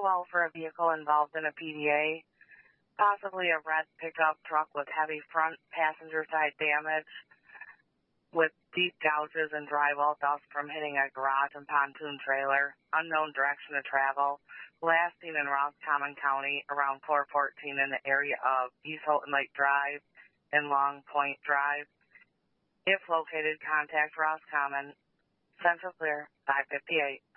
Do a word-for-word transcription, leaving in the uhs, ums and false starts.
call for a vehicle involved in a P D A, possibly a red pickup truck with heavy front passenger side damage, with deep gouges and drywall dust from hitting a garage and pontoon trailer, unknown direction of travel, last seen in Roscommon County around four fourteen in the area of East Houghton Lake Drive and Long Point Drive. If located, contact Roscommon. Central Clear, five fifty-eight.